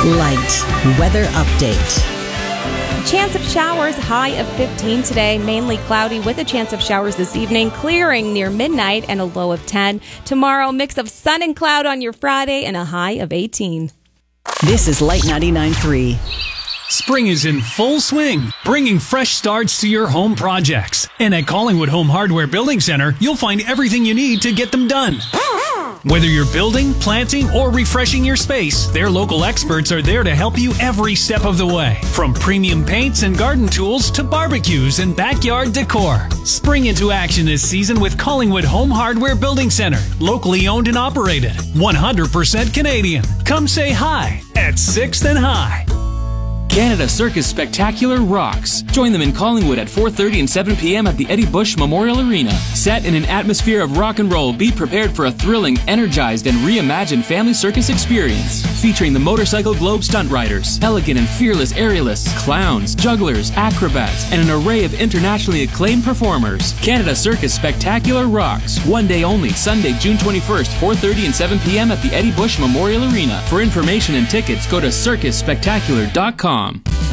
Light weather update. Chance of showers, high of 15 today. Mainly cloudy with a chance of showers this evening, clearing near midnight and a low of 10. Tomorrow, mix of sun and cloud on your Friday and a high of 18. This is Light 99.3. Spring is in full swing, bringing fresh starts to your home projects. And at Collingwood Home Hardware Building Center, you'll find everything you need to get them done. Whether you're building, planting, or refreshing your space, their local experts are there to help you every step of the way. From premium paints and garden tools to barbecues and backyard decor. Spring into action this season with Collingwood Home Hardware Building Center. Locally owned and operated. 100% Canadian. Come say hi at 6th and High. Canada Circus Spectacular rocks. Join them in Collingwood at 4:30 and 7 p.m. at the Eddie Bush Memorial Arena. Set in an atmosphere of rock and roll, be prepared for a thrilling, energized, and reimagined family circus experience. Featuring the Motorcycle Globe stunt riders, elegant and fearless aerialists, clowns, jugglers, acrobats, and an array of internationally acclaimed performers. Canada Circus Spectacular rocks. One day only, Sunday, June 21st, 4:30 and 7 p.m. at the Eddie Bush Memorial Arena. For information and tickets, go to circusspectacular.com.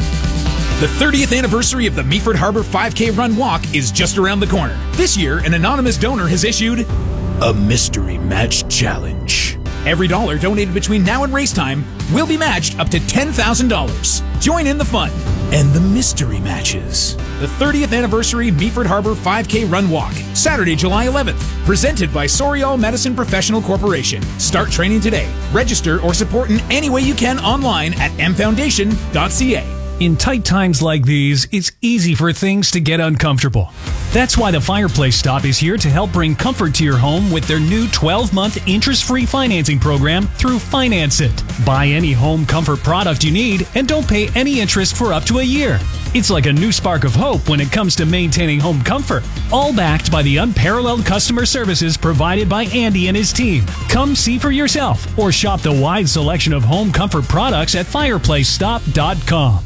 The 30th anniversary of the Meaford Harbor 5K Run Walk is just around the corner. This year, an anonymous donor has issued a Mystery Match Challenge. Every dollar donated between now and race time will be matched up to $10,000. Join in the fun and the mystery matches. The 30th anniversary Meaford Harbor 5K Run Walk, Saturday, July 11th. Presented by Soriol Medicine Professional Corporation. Start training today. Register or support in any way you can online at mfoundation.ca. In tight times like these, it's easy for things to get uncomfortable. That's why the Fireplace Stop is here to help bring comfort to your home with their new 12-month interest-free financing program through Finance It. Buy any home comfort product you need and don't pay any interest for up to a year. It's like a new spark of hope when it comes to maintaining home comfort, all backed by the unparalleled customer services provided by Andy and his team. Come see for yourself or shop the wide selection of home comfort products at fireplacestop.com.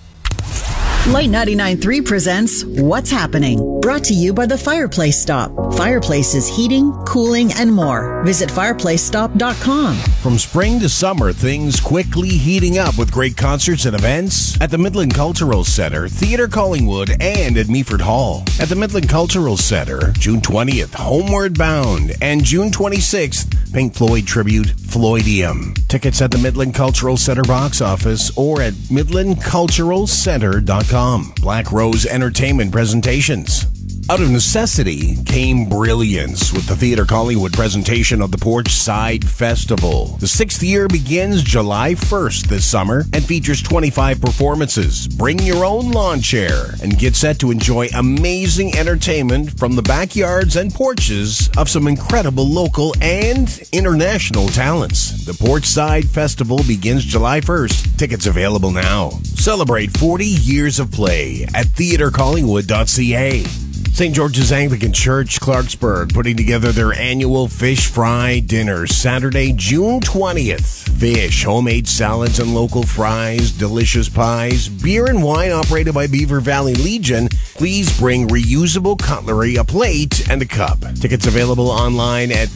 Light 99.3 presents What's Happening, brought to you by the Fireplace Stop. Fireplaces, heating, cooling, and more. Visit fireplacestop.com. From spring to summer, things quickly heating up with great concerts and events at the Midland Cultural Center, Theatre Collingwood, and at Meaford Hall. At the Midland Cultural Center, June 20th, Homeward Bound, and June 26th, Pink Floyd tribute, Floydium. Tickets at the Midland Cultural Center box office or at midlandculturalcenter.com. Black Rose Entertainment presentations. Out of necessity came brilliance with the Theatre Collingwood presentation of the Porchside Festival. The 6th year begins July 1st this summer and features 25 performances. Bring your own lawn chair and get set to enjoy amazing entertainment from the backyards and porches of some incredible local and international talents. The Porchside Festival begins July 1st. Tickets available now. Celebrate 40 years of play at theatrecollingwood.ca. St. George's Anglican Church, Clarksburg, putting together their annual Fish Fry Dinner, Saturday, June 20th. Fish, homemade salads and local fries, delicious pies, beer and wine operated by Beaver Valley Legion. Please bring reusable cutlery, a plate, and a cup. Tickets available online at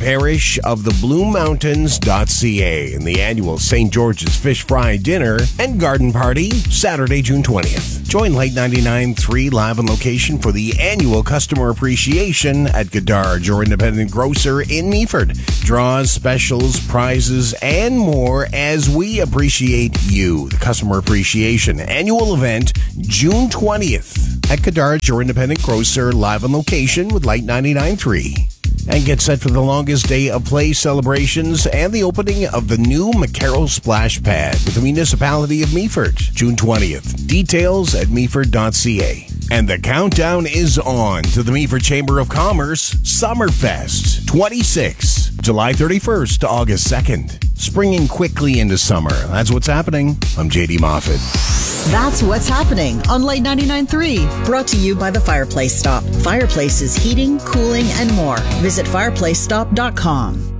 parishofthebluemountains.ca. And the annual St. George's Fish Fry Dinner and Garden Party, Saturday, June 20th. Join Light 99.3 live on location for the annual Customer Appreciation at Goddard, your independent grocer in Meaford. Draws, specials, prizes, and more as we appreciate you. The Customer Appreciation Annual Event, June 20th at Goddard, your independent grocer, live on location with Light 99.3. And get set for the longest day of play celebrations and the opening of the new McCarroll Splash Pad with the Municipality of Meaford, June 20th. Details at meaford.ca. And the countdown is on to the Meaford Chamber of Commerce Summerfest 26, July 31st to August 2nd. Springing quickly into summer. That's what's happening. I'm JD Moffat. That's What's Happening on Light 99.3, brought to you by the Fireplace Stop. Fireplaces, heating, cooling, and more. Visit fireplacestop.com.